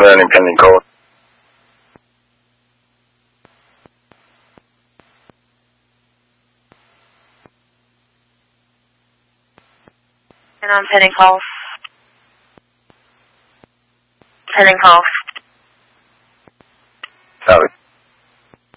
any pending call. And I'm pending calls. Pending calls. Copy.